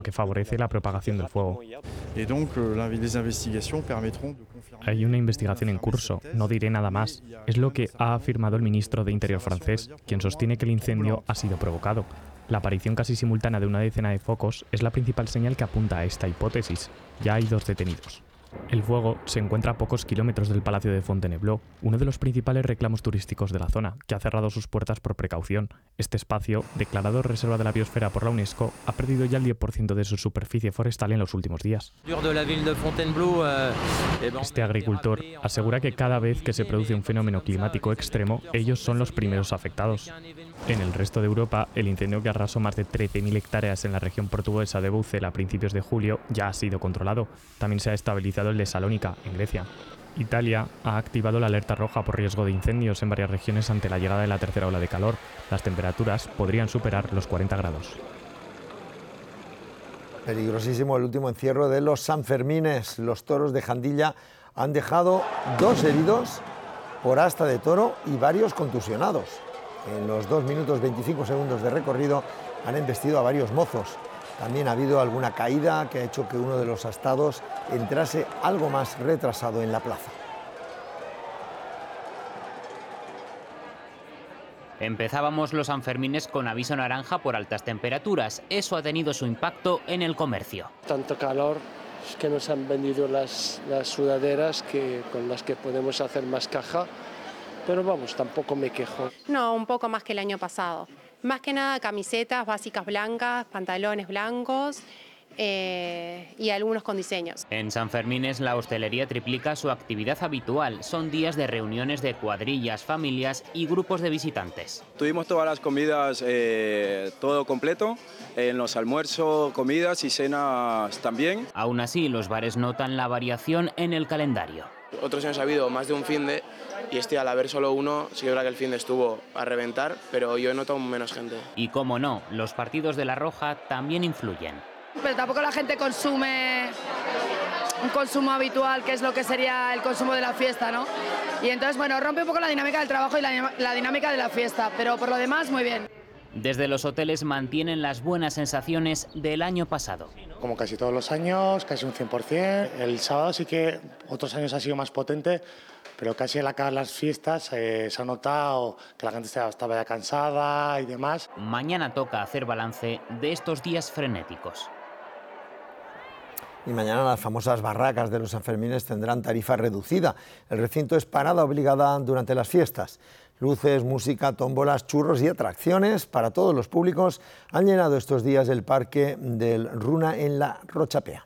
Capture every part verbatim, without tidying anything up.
que favorece la propagación del fuego. Hay una investigación en curso, no diré nada más. Es lo que ha afirmado el ministro de Interior francés, quien sostiene que el incendio ha sido provocado. La aparición casi simultánea de una decena de focos es la principal señal que apunta a esta hipótesis. Ya hay dos detenidos. El fuego se encuentra a pocos kilómetros del Palacio de Fontainebleau, uno de los principales reclamos turísticos de la zona, que ha cerrado sus puertas por precaución. Este espacio, declarado Reserva de la Biosfera por la UNESCO, ha perdido ya el diez por ciento de su superficie forestal en los últimos días. Este agricultor asegura que cada vez que se produce un fenómeno climático extremo, ellos son los primeros afectados. En el resto de Europa, el incendio que arrasó más de trece mil hectáreas en la región portuguesa de Bouzel a principios de julio ya ha sido controlado. También se ha estabilizado el de Salónica, en Grecia. Italia ha activado la alerta roja por riesgo de incendios en varias regiones ante la llegada de la tercera ola de calor. Las temperaturas podrían superar los cuarenta grados. Peligrosísimo el último encierro de los Sanfermines. Los toros de Jandilla han dejado dos heridos por asta de toro y varios contusionados. En los dos minutos veinticinco segundos de recorrido han embestido a varios mozos. También ha habido alguna caída que ha hecho que uno de los astados entrase algo más retrasado en la plaza. Empezábamos los Sanfermines con aviso naranja por altas temperaturas. Eso ha tenido su impacto en el comercio. Tanto calor es que nos han vendido las, las sudaderas que, con las que podemos hacer más caja. Pero vamos, tampoco me quejo. No, un poco más que el año pasado. Más que nada camisetas básicas blancas, pantalones blancos eh, y algunos con diseños. En Sanfermines la hostelería triplica su actividad habitual. Son días de reuniones de cuadrillas, familias y grupos de visitantes. Tuvimos todas las comidas, eh, todo completo, en los almuerzos, comidas y cenas también. Aún así, los bares notan la variación en el calendario. Otros años ha habido más de un finde y este al haber solo uno, sí que es verdad que el finde estuvo a reventar, pero yo he notado menos gente. Y cómo no, los partidos de La Roja también influyen. Pero tampoco la gente consume un consumo habitual, que es lo que sería el consumo de la fiesta, ¿no? Y entonces, bueno, rompe un poco la dinámica del trabajo y la, la dinámica de la fiesta, pero por lo demás, muy bien. Desde los hoteles mantienen las buenas sensaciones del año pasado. Como casi todos los años, casi un cien por ciento. El sábado sí que otros años ha sido más potente, pero casi al acabar las fiestas eh, se ha notado que la gente estaba ya cansada y demás. Mañana toca hacer balance de estos días frenéticos. Y mañana las famosas barracas de los Sanfermines tendrán tarifa reducida. El recinto es parada obligada durante las fiestas. Luces, música, tómbolas, churros y atracciones para todos los públicos han llenado estos días el parque del Runa en la Rochapea.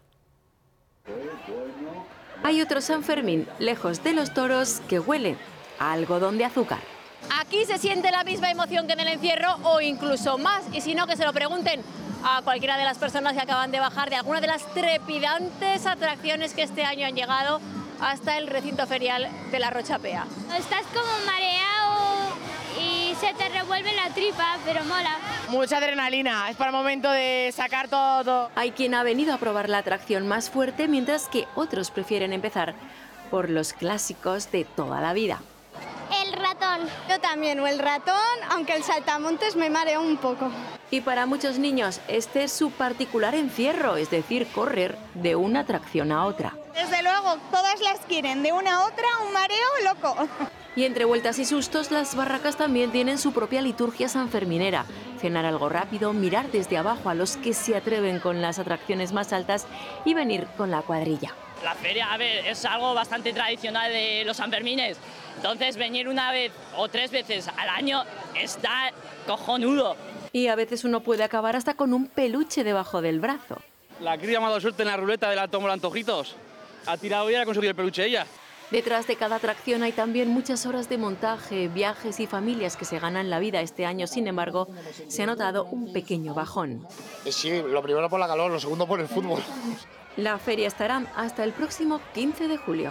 Hay otro San Fermín, lejos de los toros, que huele a algodón de azúcar. Aquí se siente la misma emoción que en el encierro o incluso más, y si no, que se lo pregunten a cualquiera de las personas que acaban de bajar de alguna de las trepidantes atracciones que este año han llegado hasta el recinto ferial de la Rochapea. Estás como mareado y se te revuelve la tripa, pero mola. Mucha adrenalina, es para el momento de sacar todo, todo. Hay quien ha venido a probar la atracción más fuerte, mientras que otros prefieren empezar por los clásicos de toda la vida. El ratón. Yo también, o el ratón, aunque el saltamontes me mareó un poco. Y para muchos niños, este es su particular encierro, es decir, correr de una atracción a otra. Desde luego, todas las quieren, de una a otra, un mareo loco. Y entre vueltas y sustos, las barracas también tienen su propia liturgia sanferminera. Cenar algo rápido, mirar desde abajo a los que se atreven con las atracciones más altas y venir con la cuadrilla. La feria, a ver, es algo bastante tradicional de los Sanfermines. Entonces, venir una vez o tres veces al año está cojonudo. Y a veces uno puede acabar hasta con un peluche debajo del brazo. La cría me ha dado suerte en la ruleta de la tómbola Antojitos. Ha tirado y ha conseguido el peluche ella. Detrás de cada atracción hay también muchas horas de montaje, viajes y familias que se ganan la vida. Este año, sin embargo, se ha notado un pequeño bajón. Sí, lo primero por la calor, lo segundo por el fútbol. La feria estará hasta el próximo quince de julio.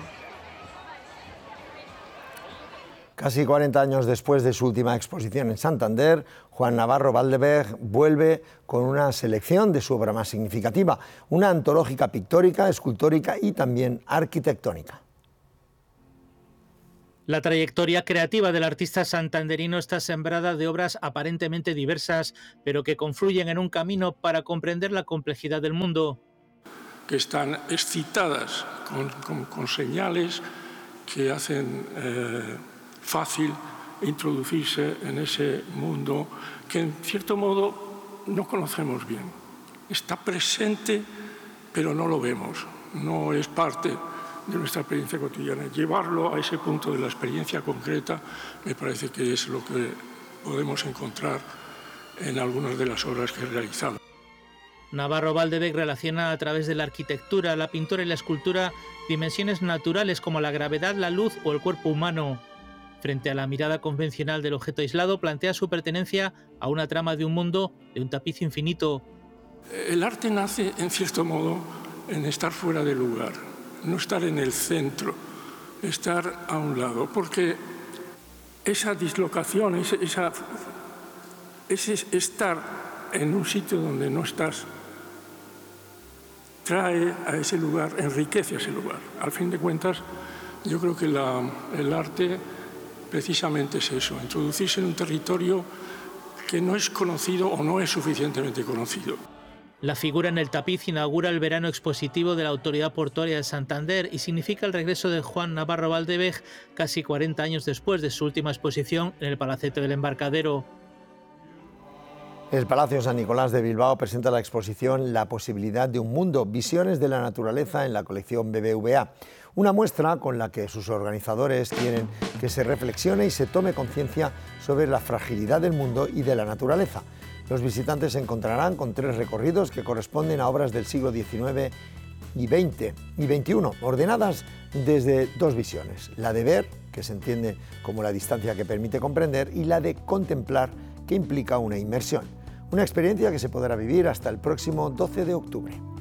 Casi cuarenta años después de su última exposición en Santander, Juan Navarro Valdeberg vuelve con una selección de su obra más significativa, una antológica pictórica, escultórica y también arquitectónica. La trayectoria creativa del artista santanderino está sembrada de obras aparentemente diversas, pero que confluyen en un camino para comprender la complejidad del mundo. Que están excitadas con, con, con señales que hacen eh, fácil introducirse en ese mundo que en cierto modo no conocemos bien. Está presente, pero no lo vemos, no es parte de nuestra experiencia cotidiana. Llevarlo a ese punto de la experiencia concreta me parece que es lo que podemos encontrar en algunas de las obras que he realizado. Navarro Baldebech relaciona a través de la arquitectura, la pintura y la escultura dimensiones naturales como la gravedad, la luz o el cuerpo humano. Frente a la mirada convencional del objeto aislado, plantea su pertenencia a una trama de un mundo, de un tapiz infinito. El arte nace, en cierto modo, en estar fuera de lugar, no estar en el centro, estar a un lado, porque esa dislocación, esa, esa, ese estar en un sitio donde no estás, trae a ese lugar, enriquece a ese lugar. Al fin de cuentas, yo creo que la, el arte precisamente es eso, introducirse en un territorio que no es conocido o no es suficientemente conocido. La figura en el tapiz inaugura el verano expositivo de la Autoridad Portuaria de Santander y significa el regreso de Juan Navarro Baldebech casi cuarenta años después de su última exposición en el Palacete del Embarcadero. El Palacio San Nicolás de Bilbao presenta la exposición La posibilidad de un mundo, visiones de la naturaleza en la colección B B V A. Una muestra con la que sus organizadores quieren que se reflexione y se tome conciencia sobre la fragilidad del mundo y de la naturaleza. Los visitantes se encontrarán con tres recorridos que corresponden a obras del siglo diecinueve y veinte y veintiuno, ordenadas desde dos visiones, la de ver, que se entiende como la distancia que permite comprender, y la de contemplar, que implica una inmersión. Una experiencia que se podrá vivir hasta el próximo doce de octubre.